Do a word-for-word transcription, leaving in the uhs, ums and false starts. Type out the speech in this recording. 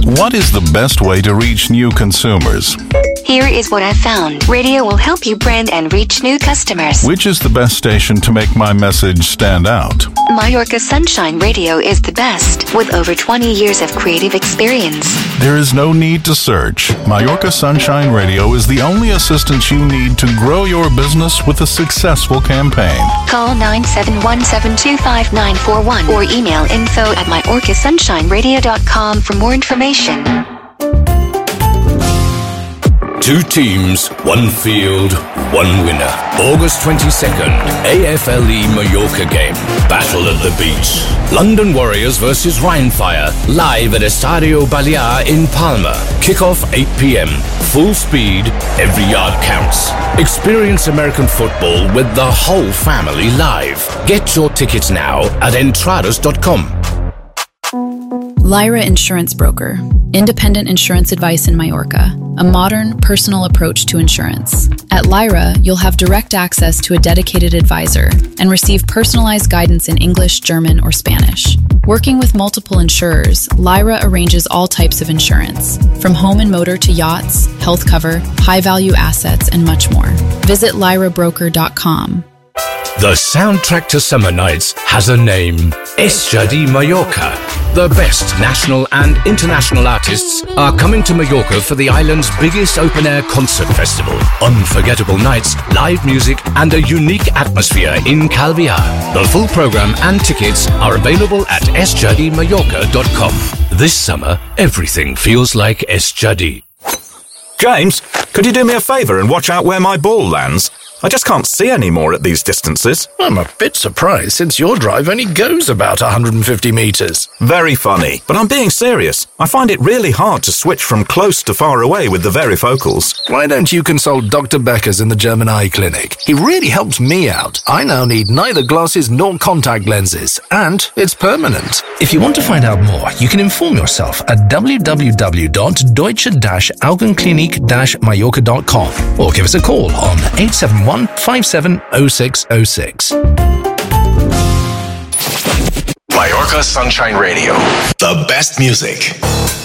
What is the best way to reach new consumers? Here is what I found. Radio will help you brand and reach new customers. Which is the best station to make my message stand out? Mallorca Sunshine Radio is the best, with over twenty years of creative experience. There is no need to search. Mallorca Sunshine Radio is the only assistance you need to grow your business with a successful campaign. Call nine seven one, seven two five, nine four one or email info at mallorca sunshine radio dot com for more information. Two teams, one field, one winner. August twenty-second, A F L E Mallorca game. Battle at the beach. London Warriors versus Rheinfire. Live at Estadio Balear in Palma. Kickoff eight p.m. Full speed, every yard counts. Experience American football with the whole family live. Get your tickets now at entradas dot com. Lyra Insurance Broker. Independent insurance advice in Mallorca. A modern, personal approach to insurance. At Lyra, you'll have direct access to a dedicated advisor and receive personalized guidance in English, German, or Spanish. Working with multiple insurers, Lyra arranges all types of insurance, from home and motor to yachts, health cover, high-value assets, and much more. Visit lyra broker dot com. The soundtrack to summer nights has a name. Es Jadi Mallorca. The best national and international artists are coming to Mallorca for the island's biggest open-air concert festival. Unforgettable nights, live music, and a unique atmosphere in Calviar. The full program and tickets are available at es jadi mallorca dot com. This summer, everything feels like Es Jadi. James, could you do me a favour and watch out where my ball lands? I just can't see any more at these distances. I'm a bit surprised since your drive only goes about one hundred fifty metres. Very funny, but I'm being serious. I find it really hard to switch from close to far away with the varifocals. Why don't you consult Doctor Becker's in the German Eye Clinic? He really helped me out. I now need neither glasses nor contact lenses, and it's permanent. If you want to find out more, you can inform yourself at w w w dot deutsche augenklinik dash mallorca dot com or give us a call on eight seven one, five seven oh six oh six. Mallorca Sunshine Radio. The best music.